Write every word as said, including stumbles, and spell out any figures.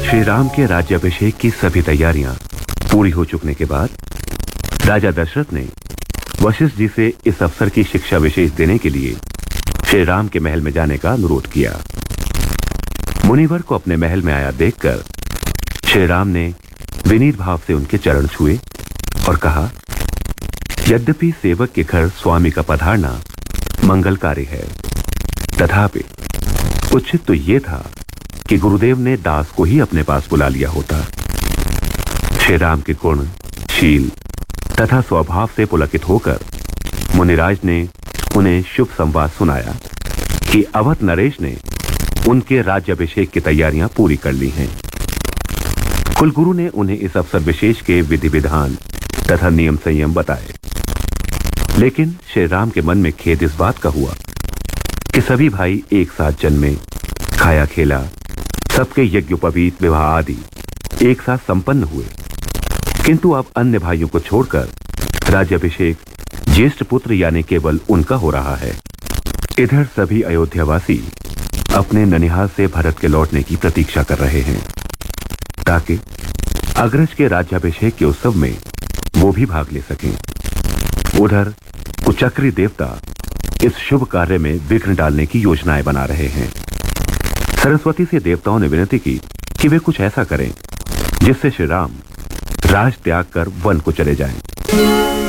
श्री राम के राज्याभिषेक की सभी तैयारियां पूरी हो चुकने के बाद राजा दशरथ ने वशिष्ठ जी से इस अवसर की शिक्षा विशेष देने के लिए श्री राम के महल में जाने का अनुरोध किया। मुनिवर को अपने महल में आया देखकर श्री राम ने विनीत भाव से उनके चरण छुए और कहा, यद्यपि सेवक के घर स्वामी का पधारना मंगलकारी है, तथापि उचित तो यह था कि गुरुदेव ने दास को ही अपने पास बुला लिया होता। श्री राम के गुण, शील तथा स्वभाव से पुलकित होकर मुनिराज ने उन्हें शुभ संवाद सुनाया कि अवध नरेश ने उनके राज्याभिषेक की तैयारियां पूरी कर ली हैं। कुलगुरु ने उन्हें इस अवसर विशेष के विधि विधान तथा नियम संयम बताए, लेकिन श्री राम के मन में खेद इस बात का हुआ कि सभी भाई एक साथ जन्मे, खाया खेला, सबके यज्ञोपवीत विवाह आदि एक साथ संपन्न हुए, किंतु अब अन्य भाइयों को छोड़कर राज्याभिषेक ज्येष्ठ पुत्र यानी केवल उनका हो रहा है। इधर सभी अयोध्यावासी अपने ननिहाल से भरत के लौटने की प्रतीक्षा कर रहे हैं ताकि अग्रज के राज्याभिषेक के उत्सव में वो भी भाग ले सकें। उधर कुचक्री देवता इस शुभ कार्य में विघ्न डालने की योजनाएं बना रहे हैं। सरस्वती से देवताओं ने विनती की कि वे कुछ ऐसा करें जिससे श्री राम राज त्याग कर वन को चले जाएं।